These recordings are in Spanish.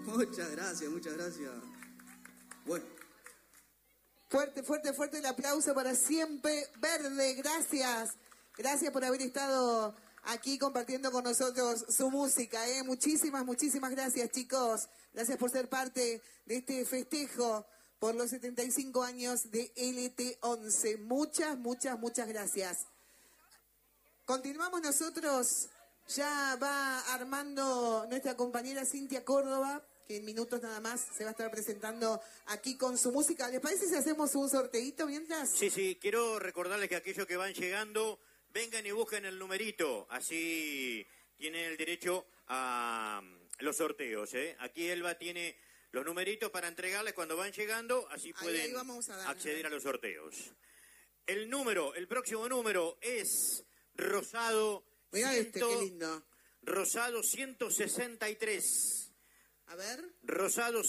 Muchas gracias, muchas gracias. Bueno. Fuerte, fuerte, fuerte el aplauso para Siempre Verde. Gracias. Gracias por haber estado aquí compartiendo con nosotros su música. Muchísimas, muchísimas gracias, chicos. Gracias por ser parte de este festejo por los 75 años de LT11. Muchas, muchas, muchas gracias. Continuamos nosotros. Ya va armando nuestra compañera Cintia Córdoba, que en minutos nada más se va a estar presentando aquí con su música. ¿Les parece si hacemos un sorteíto mientras? Sí, quiero recordarles que aquellos que van llegando, vengan y busquen el numerito, así tienen el derecho a los sorteos, ¿eh? Aquí Elba tiene los numeritos para entregarles cuando van llegando, así pueden ahí vamos a dar, acceder a los sorteos. El próximo número es Rosado. Mira qué lindo. Rosado 163. A ver. Rosado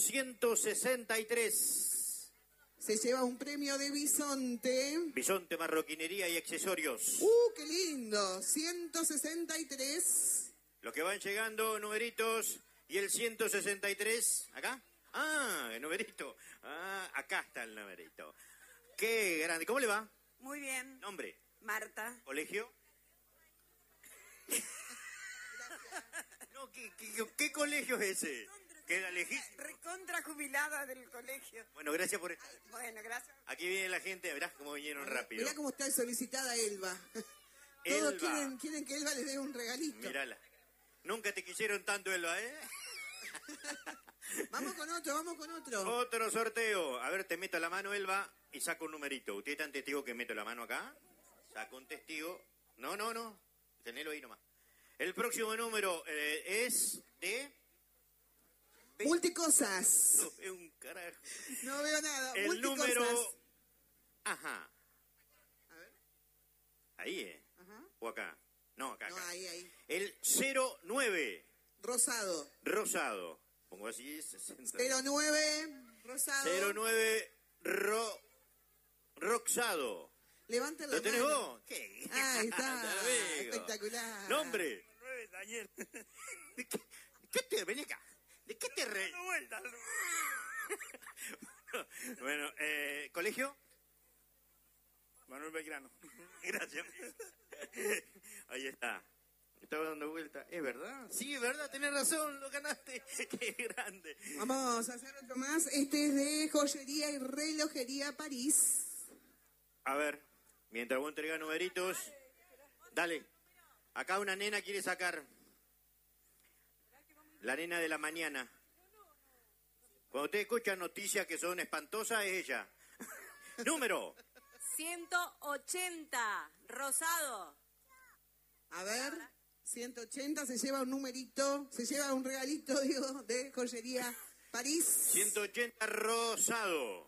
163. Se lleva un premio de Bisonte. Bisonte, marroquinería y accesorios. ¡Qué lindo! 163. Los que van llegando, numeritos. Y el 163, ¿acá? El numerito. Acá está el numerito. ¡Qué grande! ¿Cómo le va? Muy bien. ¿Nombre? Marta. ¿Colegio? No, ¿qué colegio es ese? ¿Queda lejísimo? Recontra jubilada del colegio. Bueno, gracias por estar. Bueno, gracias. Aquí viene la gente, verás cómo vinieron rápido. Mirá cómo está solicitada Elba. Todos quieren que Elba les dé un regalito. Mírala. Nunca te quisieron tanto, Elba, ¿eh? Vamos con otro. Otro sorteo. A ver, te meto la mano, Elba, y saco un numerito. ¿Usted es tan testigo que meto la mano acá? Saco un testigo. No. Tenelo ahí nomás. El próximo número es de... Multicosas. No veo un carajo. No veo nada. El Multicosas. número... Ajá. A ver. Ahí, Ajá. ¿O acá? No, acá. No, ahí. El 09. Rosado. Pongo así, 60. 09. Rosado. 09. Roxado. Levanten la ¿Lo tenés mano. vos? ¿Qué? Ahí está. Amigo. Espectacular. ¿Nombre? 9, Daniel. Vení acá. ¿De qué te re...? Dando vueltas. Bueno, ¿colegio? Manuel Belgrano. Gracias. Ahí está. Estaba dando vuelta. ¿Es verdad? Sí, es verdad, tenés razón, lo ganaste. Qué grande. Vamos a hacer otro más. Este es de Joyería y Relojería París. A ver, mientras vos entregás numeritos, dale. Acá una nena quiere sacar. La nena de la mañana. Cuando usted escucha noticias que son espantosas, es ella. Número. 180. Rosado. A ver, 180 se lleva un numerito, se lleva un regalito, digo, de Joyería París. 180 rosado.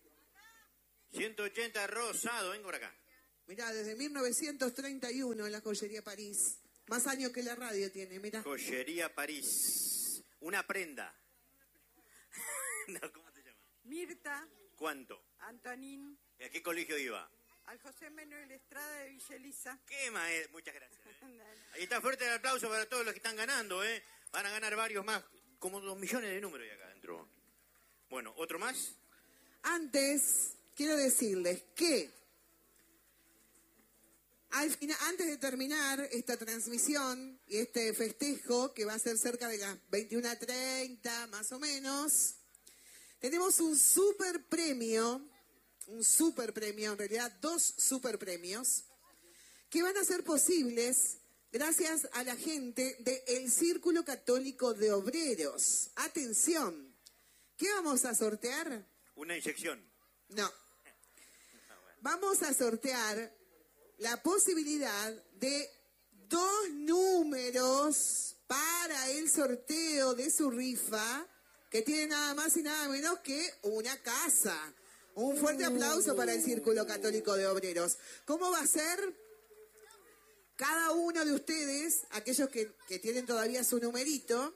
180 rosado, vengo por acá. Mirá, desde 1931 en la Joyería París. Más años que la radio tiene, mirá. Joyería París. Una prenda. No, ¿cómo te llamas? Mirta. ¿Cuánto? Antonín. ¿Y a qué colegio iba? Al José Manuel Estrada de Villa Elisa. ¿Qué maestro? Muchas gracias. Ahí está, fuerte el aplauso para todos los que están ganando, ¿eh? Van a ganar varios más, como 2 millones de números de acá adentro. Bueno, ¿otro más? Antes, quiero decirles que antes de terminar esta transmisión y este festejo, que va a ser cerca de las 21:30 más o menos, tenemos un super premio, en realidad 2 super premios, que van a ser posibles gracias a la gente del Círculo Católico de Obreros. Atención, ¿qué vamos a sortear? Una inyección. No. Vamos a sortear la posibilidad de 2 números para el sorteo de su rifa, que tiene nada más y nada menos que una casa. Un fuerte aplauso para el Círculo Católico de Obreros. ¿Cómo va a ser? Cada uno de ustedes, aquellos que tienen todavía su numerito,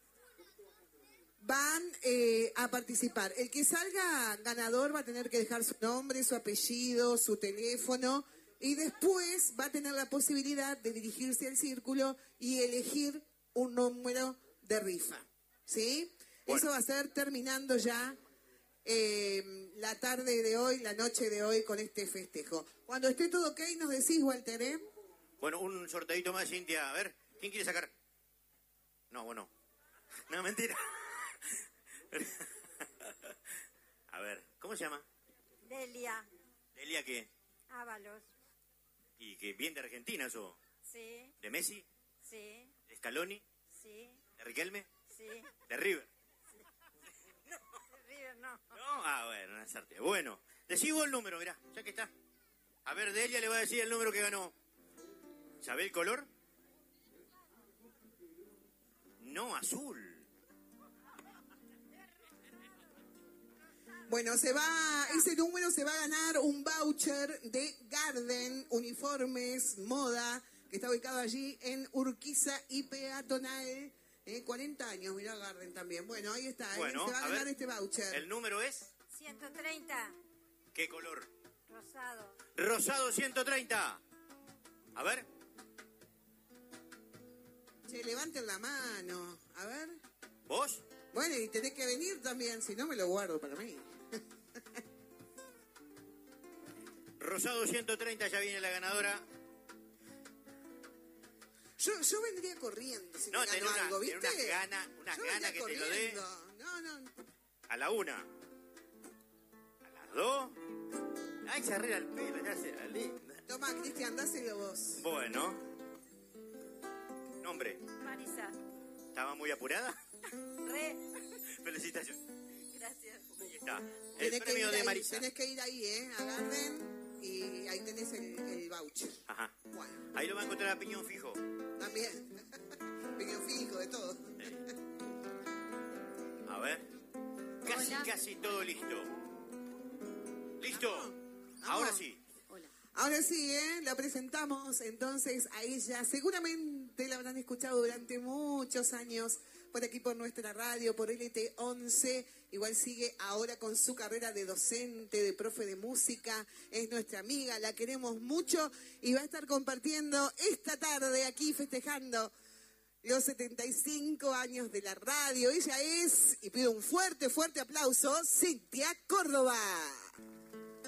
van a participar. El que salga ganador va a tener que dejar su nombre, su apellido, su teléfono, y después va a tener la posibilidad de dirigirse al círculo y elegir un número de rifa. ¿Sí? Bueno. Eso va a ser terminando ya la tarde de hoy, la noche de hoy con este festejo. Cuando esté todo ok, nos decís, Walter, ¿eh? Bueno, un sorteadito más, Cintia. A ver, ¿quién quiere sacar? No, bueno. No, mentira. A ver, ¿cómo se llama? Delia ¿Delia qué? Ábalos. ¿Y que viene de Argentina eso? Sí, ¿De Messi? sí, ¿De Scaloni? sí, ¿De Riquelme? sí. ¿De River? River no. ¿No? Ah, bueno, una sartén. Bueno, decí vos el número, mirá, ya que está. A ver, Delia le va a decir el número que ganó. ¿Sabe el color? No, azul. Bueno, ese número se va a ganar un voucher de Garden, uniformes, moda, que está ubicado allí en Urquiza y Peatonal. 40 años, mirá Garden también. Bueno, ahí está, Bueno, se va a ganar ver, este voucher. ¿el número es? 130. ¿Qué color? Rosado. Rosado 130. A ver. Che, levanten la mano. A ver. ¿Vos? Bueno, y tenés que venir también, si no me lo guardo para mí. Rosado 130, ya viene la ganadora. Yo vendría corriendo si No, me gano tenés algo, tenés ¿viste? unas Yo ganas vendría que te lo dé. corriendo. No. A la 1. A las 2. Ay, se arregla el pelo, ya se la linda. Toma, Cristian, dáselo vos. Bueno. Nombre. Marisa. ¿Estaba muy apurada? Re. Felicitaciones. Gracias. Ahí está. El Tenés que premio ir de ahí, Marisa. tenés que ir ahí, a Garden, y ahí tenés el voucher. Ajá. Bueno, Ahí lo va a encontrar a Piñón Fijo. también. Pequeño fijo, de todo. A ver. Casi, Hola. casi todo listo. ¿Listo? Ahora sí. Hola. Ahora sí, la presentamos entonces a ella. Seguramente la habrán escuchado durante muchos años por aquí, por nuestra radio, por LT11. Igual sigue ahora con su carrera de docente, de profe de música. Es nuestra amiga, la queremos mucho y va a estar compartiendo esta tarde aquí festejando los 75 años de la radio. Ella es, y pido un fuerte, fuerte aplauso, Cintia Córdoba.